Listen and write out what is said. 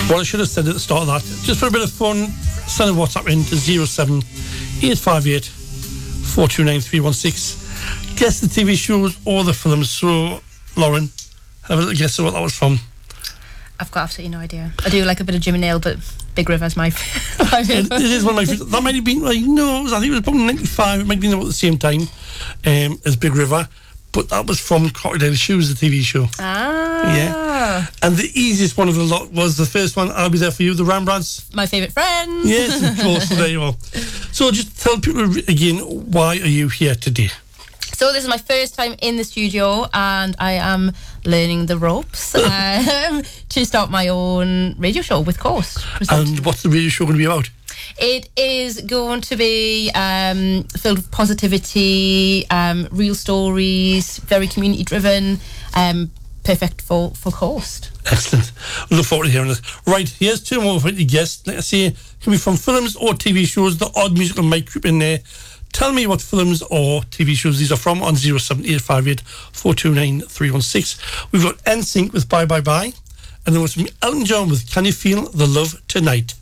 Well, I should have said at the start of that, just for a bit of fun, send a WhatsApp in to 07858 429 316. Guess the TV shows or the films. So, Lauren, have a little guess of what that was from. I've got absolutely no idea. I do like a bit of Jim and Nail, but Big River's my favourite. It is one of my favourites. That might have been, I think it was probably 95, it might have been about the same time as Big River, but that was from Crocodile Shoes, the TV show. Ah. Yeah. And the easiest one of the lot was the first one, I'll Be There For You, the Rembrandts. My favourite friends. Yes, of course, so there you are. So just tell people again, why are you here today? So this is my first time in the studio and I am learning the ropes to start my own radio show with Coast. And what's the radio show going to be about? It is going to be filled with positivity, real stories, very community driven, perfect for Coast. Excellent. Look forward to hearing this. Right, here's two more for you to guess. Let's see, it can be from films or TV shows. The odd musical might creep in there. Tell me what films or TV shows these are from on 07858 429 316. We've got NSYNC with Bye Bye Bye, and then what's from Elton John with Can You Feel the Love Tonight.